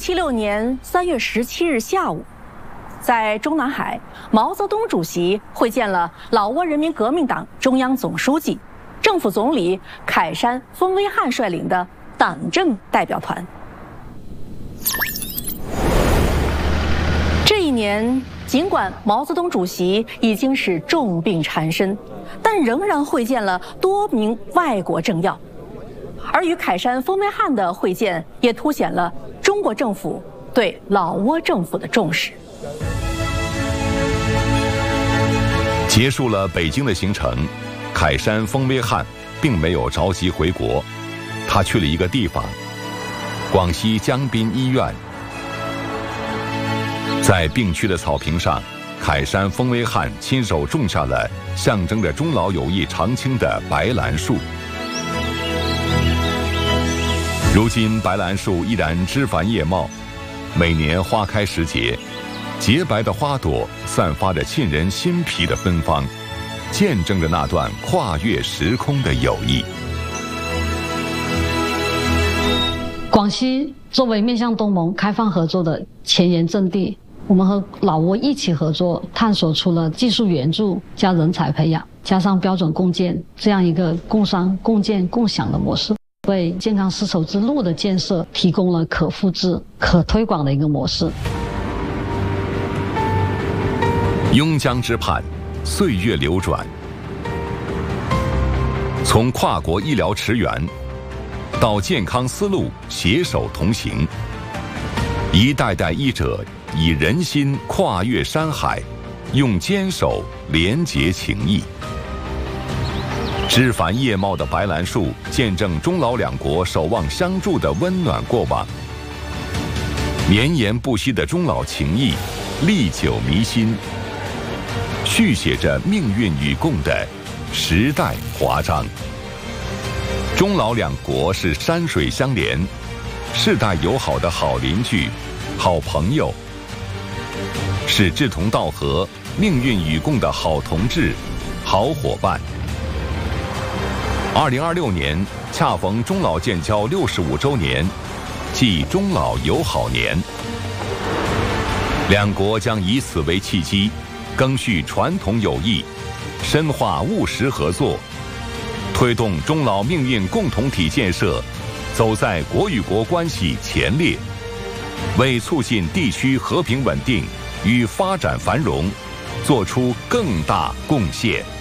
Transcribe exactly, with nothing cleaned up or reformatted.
七六年三月十七日下午，在中南海，毛泽东主席会见了老挝人民革命党中央总书记、政府总理凯山·丰威汉率领的党政代表团。这一年，尽管毛泽东主席已经是重病缠身，但仍然会见了多名外国政要。而与凯山·丰威汉的会见，也凸显了中国政府对老挝政府的重视。 结束了北京的行程，凯山·丰威汉并没有着急回国，他去了一个地方——广西江滨医院。在病区的草坪上，凯山·丰威汉亲手种下了象征着中老友谊长青的白兰树。如今白兰树依然枝繁叶茂，每年花开时节，洁白的花朵散发着沁人心脾的芬芳，见证着那段跨越时空的友谊。 广西作为面向东盟开放合作的前沿阵地，我们和老挝一起合作，探索出了技术援助加人才培养加上标准共建这样一个共商共建共享的模式，为健康丝绸之路的建设提供了可复制可推广的一个模式。 邕江之畔，岁月流转，从跨国医疗驰援到健康丝路携手同行，一代代医者以人心跨越山海，用坚守连结情谊。枝繁叶茂的白兰树，见证中老两国守望相助的温暖过往。绵延不息的中老情谊，历久弥新，续写着命运与共的时代华章。中老两国是山水相连、世代友好的好邻居、好朋友，是志同道合、命运与共的好同志、好伙伴。二零二六年恰逢中老建交六十五周年，即中老友好年，两国将以此为契机，赓续传统友谊，深化务实合作，推动中老命运共同体建设走在国与国关系前列，为促进地区和平稳定与发展繁荣做出更大贡献。